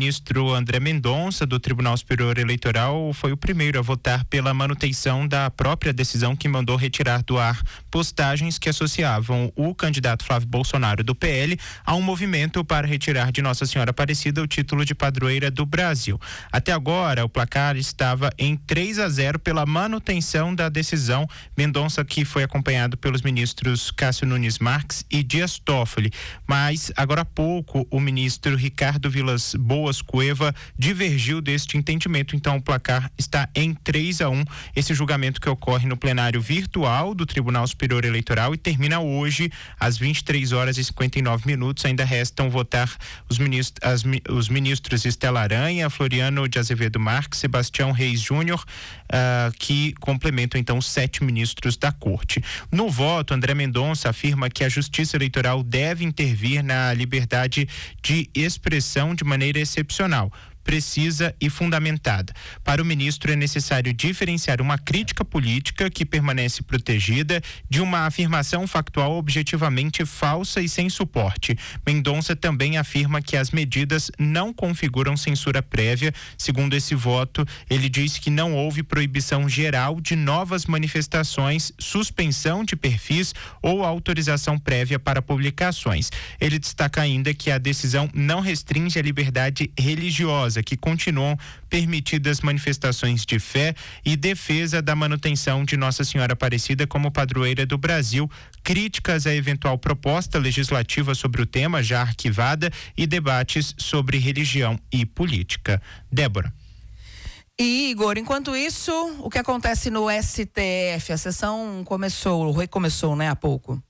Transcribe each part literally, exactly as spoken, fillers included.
ministro André Mendonça, do Tribunal Superior Eleitoral, foi o primeiro a votar pela manutenção da própria decisão que mandou retirar do ar postagens que associavam o candidato Flávio Bolsonaro do P L a um movimento para retirar de Nossa Senhora Aparecida o título de padroeira do Brasil. Até agora, o placar estava em três a zero pela manutenção da decisão. Mendonça, que foi acompanhado pelos ministros Cássio Nunes Marques e Dias Toffoli. Mas, agora há pouco, o ministro Ricardo Vilas Boas Cueva divergiu deste entendimento. Então, o placar está em três a um. Esse julgamento que ocorre no plenário virtual do Tribunal Superior Eleitoral e termina hoje às vinte e três horas e cinquenta e nove minutos. Ainda restam votar os ministros, as, os ministros Estela Aranha, Floriano de Azevedo Marques, Sebastião Reis Júnior, uh, que complementam então os sete ministros da Corte. No voto, André Mendonça afirma que a Justiça Eleitoral deve intervir na liberdade de expressão de maneira excepcional, precisa e fundamentada. Para o ministro, é necessário diferenciar uma crítica política que permanece protegida de uma afirmação factual objetivamente falsa e sem suporte. Mendonça também afirma que as medidas não configuram censura prévia. Segundo esse voto, ele diz que não houve proibição geral de novas manifestações, suspensão de perfis ou autorização prévia para publicações. Ele destaca ainda que a decisão não restringe a liberdade religiosa, que continuam permitidas manifestações de fé e defesa da manutenção de Nossa Senhora Aparecida como padroeira do Brasil, críticas à eventual proposta legislativa sobre o tema já arquivada e debates sobre religião e política. Débora. E Igor, enquanto isso, o que acontece no S T F? A sessão começou, recomeçou, né, há pouco?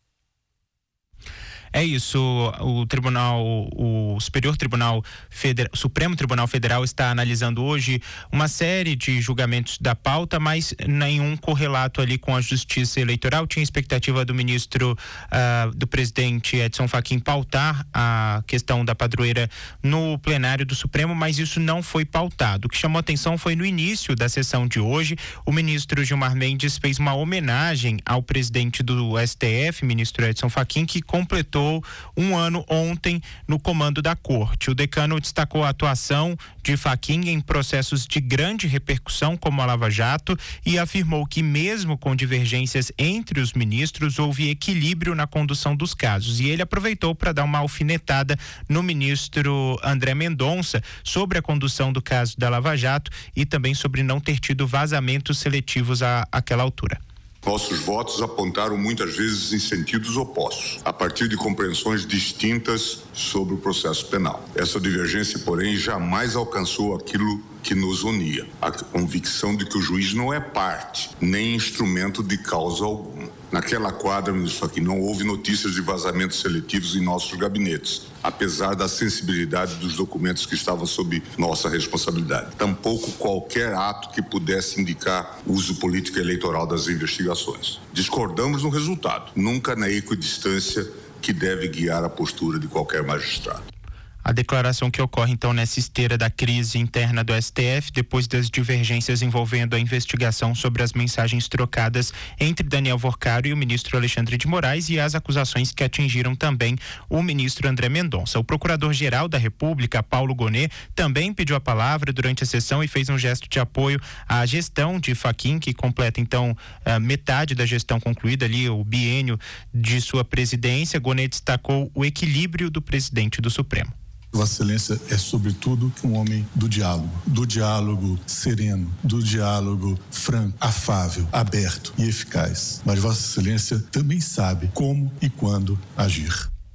É isso, o Tribunal, o Superior Tribunal Federal, Supremo Tribunal Federal está analisando hoje uma série de julgamentos da pauta, mas nenhum correlato ali com a Justiça Eleitoral. Tinha expectativa do ministro, uh, do presidente Edson Fachin pautar a questão da padroeira no plenário do Supremo, mas isso não foi pautado. O que chamou atenção foi no início da sessão de hoje, o ministro Gilmar Mendes fez uma homenagem ao presidente do S T F, ministro Edson Fachin, que completou um ano ontem no comando da corte. O decano destacou a atuação de Fachin em processos de grande repercussão como a Lava Jato e afirmou que mesmo com divergências entre os ministros houve equilíbrio na condução dos casos, e ele aproveitou para dar uma alfinetada no ministro André Mendonça sobre a condução do caso da Lava Jato e também sobre não ter tido vazamentos seletivos à, àquela altura. Nossos votos apontaram muitas vezes em sentidos opostos, a partir de compreensões distintas sobre o processo penal. Essa divergência, porém, jamais alcançou aquilo que nos unia, a convicção de que o juiz não é parte, nem instrumento de causa alguma. Naquela quadra, ministro Fachin, não houve notícias de vazamentos seletivos em nossos gabinetes, apesar da sensibilidade dos documentos que estavam sob nossa responsabilidade. Tampouco qualquer ato que pudesse indicar uso político e eleitoral das investigações. Discordamos no resultado, nunca na equidistância que deve guiar a postura de qualquer magistrado. A declaração que ocorre então nessa esteira da crise interna do S T F, depois das divergências envolvendo a investigação sobre as mensagens trocadas entre Daniel Worcaro e o ministro Alexandre de Moraes e as acusações que atingiram também o ministro André Mendonça. O procurador-geral da República, Paulo Gonet, também pediu a palavra durante a sessão e fez um gesto de apoio à gestão de Fachin, que completa então a metade da gestão concluída ali, o biênio de sua presidência. Gonet destacou o equilíbrio do presidente do Supremo. Vossa Excelência é, sobretudo, um homem do diálogo, do diálogo sereno, do diálogo franco, afável, aberto e eficaz. Mas Vossa Excelência também sabe como e quando agir.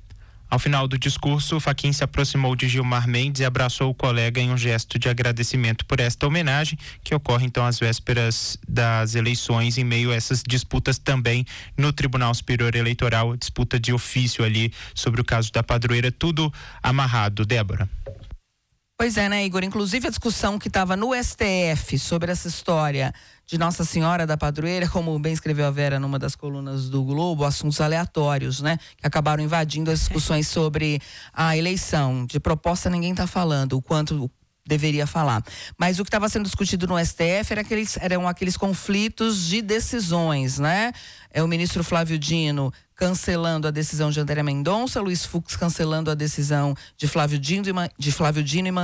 Ao final do discurso, Fachin se aproximou de Gilmar Mendes e abraçou o colega em um gesto de agradecimento por esta homenagem, que ocorre então às vésperas das eleições, em meio a essas disputas também no Tribunal Superior Eleitoral, disputa de ofício ali sobre o caso da padroeira, tudo amarrado. Débora. Pois é, né, Igor? Inclusive a discussão que estava no S T F sobre essa história de Nossa Senhora da Padroeira, como bem escreveu a Vera numa das colunas do Globo, assuntos aleatórios, né? Que acabaram invadindo as discussões sobre a eleição. De proposta ninguém está falando, o quanto deveria falar. Mas o que estava sendo discutido no S T F era aqueles, eram aqueles conflitos de decisões, né? É o ministro Flávio Dino cancelando a decisão de André Mendonça, Luiz Fux cancelando a decisão de Flávio Dino e, de Flávio Dino e